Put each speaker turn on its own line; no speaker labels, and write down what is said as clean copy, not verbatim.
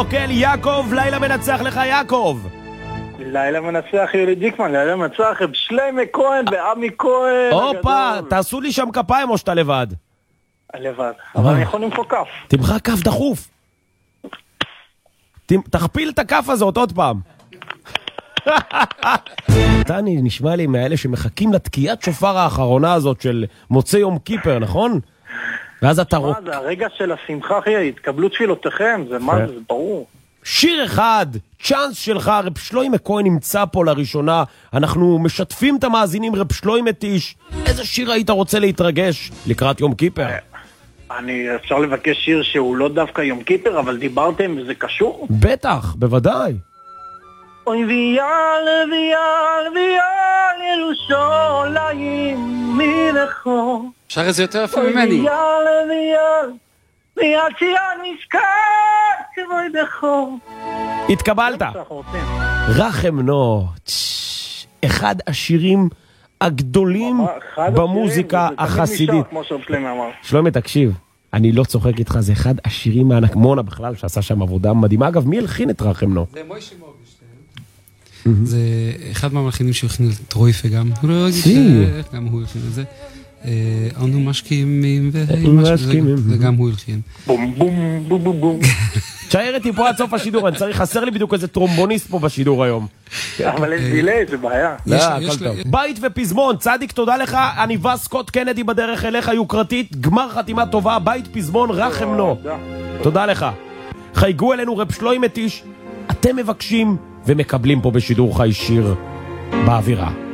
שוקל, יעקב, לילה מנצח לך יעקב.
לילה מנצח יולי דיקמן, לילה מנצח שלמה כהן ועמי כהן.
הופה, תעשו לי שם כפיים או שאתה לבד?
לבד, אבל אני יכול למחוא כף.
תמחא כף דחוף. תכפיל את הכף הזאת עוד פעם. תני, נשמע לי מאלה שמחכים לתקיעת שופר האחרונה הזאת של מוצא יום כיפר, נכון? ואז אתה
מה זה, הרגע של השמחה, אחי, התקבלו תפילותיכם, זה מה זה, ברור.
שיר אחד, צ'אנס שלך, רב שלוימה כהן נמצא פה לראשונה, אנחנו משתפים את המאזינים, רב שלוימה תיש, איזה שיר היית רוצה להתרגש לקראת יום כיפר?
אפשר לבקש שיר שהוא לא דווקא יום כיפר, אבל דיברתם וזה קשור?
בטח, בוודאי.
אוי ויאל ויאל ויאל ירושלים מלכו.
שר את זה יותר יפה ממני.
ויאל ויאל ויאל ציון נזכר כבוי בכו.
התקבלת. רחם נו, אחד השירים הגדולים במוזיקה החסידית. שלומי, תקשיב, אני לא צוחק איתך, זה אחד השירים מהנקמונה בכלל שעשה שם עבודה מדהימה. אגב, מי הלחין את רחם נו?
זה מוישה מורגשטיין. זה אחד מהמלחינים שהלחין את רויפה גם. גם הוא הלחין את זה. אנו משקיעים וגם הוא הלחין.
בום בום בום בום בום.
תשאר איתי פה עד סוף השידור, אני צריך, חסר לי בדיוק איזה טרומבוניסט פה בשידור היום.
אבל אין דילי, זה בעיה.
בית ופזמון, צדיק, תודה לך, עניבה סקוט קנדי בדרך אליך יוקרתית, גמר חתימה טובה, בית פזמון, רחם נו. תודה לך. חייגו אלינו רב שלוימה תיש, אתם מבקשים ומקבלים פה בשידור חי שיר באווירה.